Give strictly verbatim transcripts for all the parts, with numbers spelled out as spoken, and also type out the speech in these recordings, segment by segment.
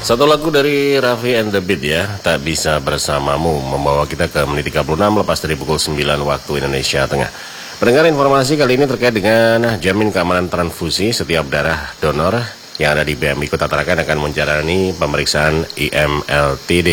Satu lagu dari Raffi and the Beat ya, Tak Bisa Bersamamu, membawa kita ke menit tiga puluh enam lepas dari pukul sembilan waktu Indonesia Tengah. Pendengar, informasi kali ini terkait dengan jamin keamanan transfusi. Setiap darah donor yang ada di B M I Kota Tarakan akan menjalani pemeriksaan I M L T D.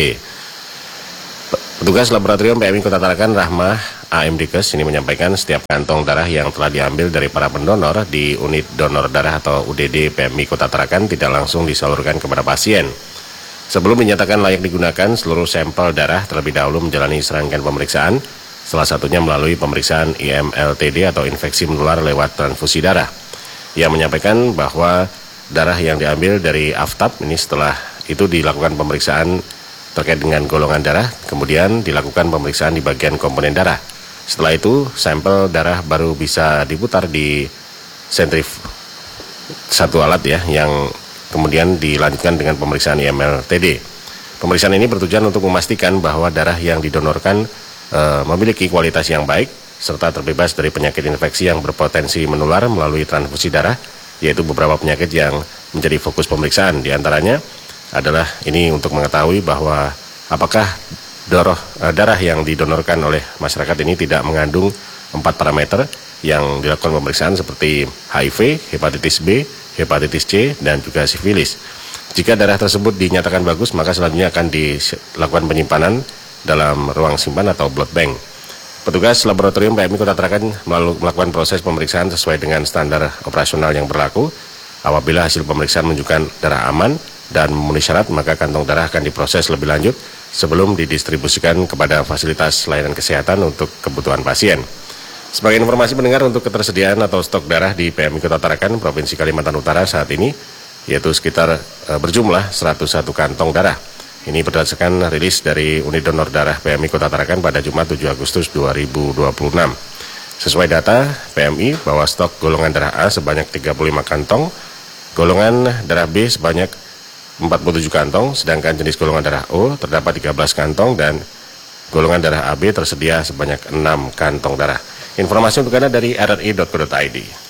Petugas Laboratorium B M I Kota Tarakan, Rahmah A M Dikes, ini menyampaikan setiap kantong darah yang telah diambil dari para pendonor di unit donor darah atau U D D B M I Kota Tarakan tidak langsung disalurkan kepada pasien. Sebelum dinyatakan layak digunakan, seluruh sampel darah terlebih dahulu menjalani serangkaian pemeriksaan, salah satunya melalui pemeriksaan I M L T D atau infeksi menular lewat transfusi darah. Ia menyampaikan bahwa darah yang diambil dari Aftab ini setelah itu dilakukan pemeriksaan terkait dengan golongan darah, kemudian dilakukan pemeriksaan di bagian komponen darah. Setelah itu, sampel darah baru bisa diputar di sentrif satu alat ya, yang kemudian dilanjutkan dengan pemeriksaan I M L T D. Pemeriksaan ini bertujuan untuk memastikan bahwa darah yang didonorkan e, memiliki kualitas yang baik, serta terbebas dari penyakit infeksi yang berpotensi menular melalui transfusi darah, yaitu beberapa penyakit yang menjadi fokus pemeriksaan. Di antaranya adalah ini untuk mengetahui bahwa apakah Doroh, eh, darah yang didonorkan oleh masyarakat ini tidak mengandung empat parameter yang dilakukan pemeriksaan seperti H I V, hepatitis B, hepatitis C, dan juga sifilis. Jika darah tersebut dinyatakan bagus, maka selanjutnya akan dilakukan penyimpanan dalam ruang simpan atau blood bank. Petugas Laboratorium B M I Kota Tarakan melakukan proses pemeriksaan sesuai dengan standar operasional yang berlaku. Apabila hasil pemeriksaan menunjukkan darah aman dan memenuhi syarat, maka kantong darah akan diproses lebih lanjut sebelum didistribusikan kepada fasilitas layanan kesehatan untuk kebutuhan pasien. Sebagai informasi pendengar, untuk ketersediaan atau stok darah di P M I Kota Tarakan, Provinsi Kalimantan Utara saat ini, yaitu sekitar e, berjumlah seratus satu kantong darah. Ini berdasarkan rilis dari unit donor darah P M I Kota Tarakan pada Jumat tujuh Agustus dua ribu dua puluh enam. Sesuai data P M I, bahwa stok golongan darah A sebanyak tiga puluh lima kantong, golongan darah B sebanyak empat puluh tujuh kantong, sedangkan jenis golongan darah O terdapat tiga belas kantong dan golongan darah A B tersedia sebanyak enam kantong darah. Informasi untuk Anda dari r r i dot co dot i d.